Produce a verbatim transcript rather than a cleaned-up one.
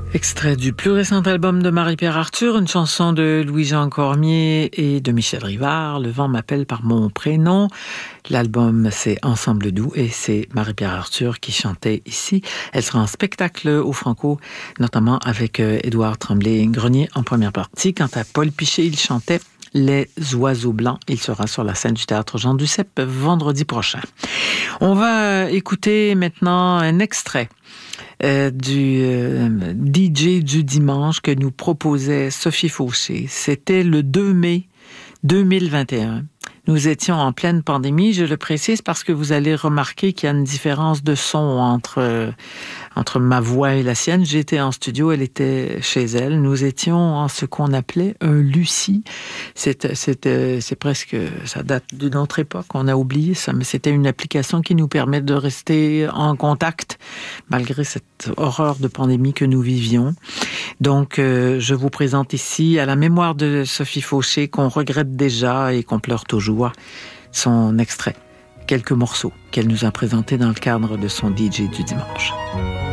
Extrait du plus récent album de Marie-Pierre Arthur, une chanson de Louis-Jean Cormier et de Michel Rivard, Le vent m'appelle par mon prénom. L'album, c'est Ensemble doux et c'est Marie-Pierre Arthur qui chantait ici. Elle sera en spectacle au Franco, notamment avec euh, Édouard Tremblay-Grenier en première partie. Quant à Paul Piché, il chantait Les oiseaux blancs. Il sera sur la scène du théâtre Jean Duceppe vendredi prochain. On va écouter maintenant un extrait Euh, du euh, D J du dimanche que nous proposait Sophie Fauché. C'était le deux mai deux mille vingt et un. Nous étions en pleine pandémie, je le précise parce que vous allez remarquer qu'il y a une différence de son entre, euh, entre ma voix et la sienne. J'étais en studio, elle était chez elle. Nous étions en ce qu'on appelait un Lucie. C'est, c'est, c'est presque, ça date d'une autre époque, on a oublié ça, mais c'était une application qui nous permet de rester en contact malgré cette horreur de pandémie que nous vivions. Donc, euh, je vous présente ici, à la mémoire de Sophie Fauché, qu'on regrette déjà et qu'on pleure toujours, son extrait, quelques morceaux qu'elle nous a présentés dans le cadre de son D J du dimanche.